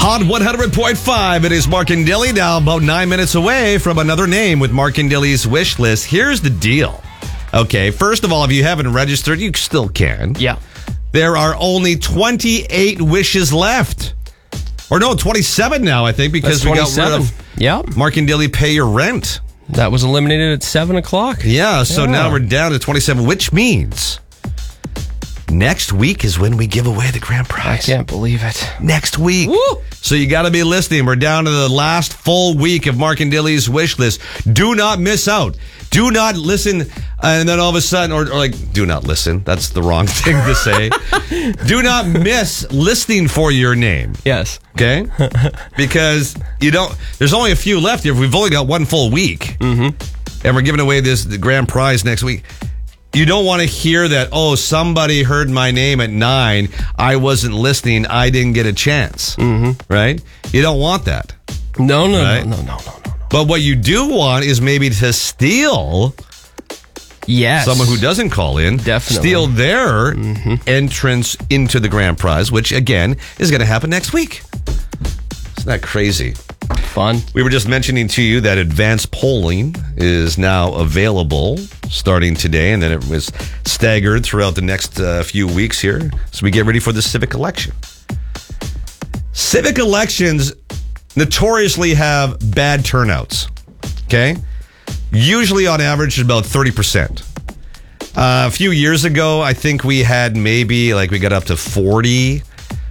On 100.5, it is Mark and Dilly, now about 9 minutes away from another name with Mark and Dilly's wish list. Here's the deal. Okay, first of all, if you haven't registered, you still can. Yeah. There are only 28 wishes left. Or no, 27 now, I think, because we got rid of Mark and Dilly Pay Your Rent. That was eliminated at 7 o'clock. Yeah, so now we're down to 27, which means next week is when we give away the grand prize. I can't believe it. Next week. Woo! So you got to be listening. We're down to the last full week of Mark and Dilly's wish list. Do not miss out. Do not listen, and then all of a sudden, or like, do not listen. That's the wrong thing to say. Do not miss listening for your name. Yes. Okay? Because there's only a few left here. We've only got one full week. Mm-hmm. And we're giving away the grand prize next week. You don't want to hear that, somebody heard my name at 9. I wasn't listening. I didn't get a chance. Mm-hmm. Right? You don't want that. No. But what you do want is maybe to steal someone who doesn't call in. Definitely. Steal their entrance into the grand prize, which, again, is going to happen next week. Isn't that crazy? Fun. We were just mentioning to you that advanced polling is now available starting today, and then it was staggered throughout the next few weeks here. So we get ready for the civic election. Civic elections notoriously have bad turnouts. Okay? Usually on average about 30%. A few years ago, I think we had maybe we got up to 40.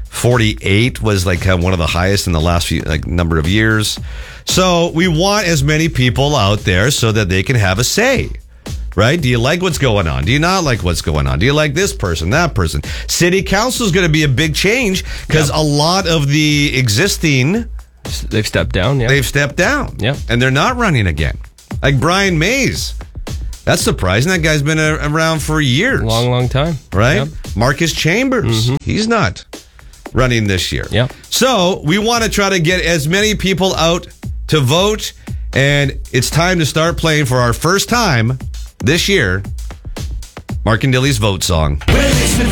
48 was one of the highest in the last few number of years. So we want as many people out there so that they can have a say. Right? Do you like what's going on? Do you not like what's going on? Do you like this person, that person? City council is going to be a big change because a lot of the existing... They've stepped down, They've stepped down. Yeah. And they're not running again. Like Brian Mays. That's surprising. That guy's been around for years. Long time. Right? Yep. Marcus Chambers. He's not running this year. Yeah. So we want to try to get as many people out to vote. And it's time to start playing for our first time this year, Mark and Dilly's vote song.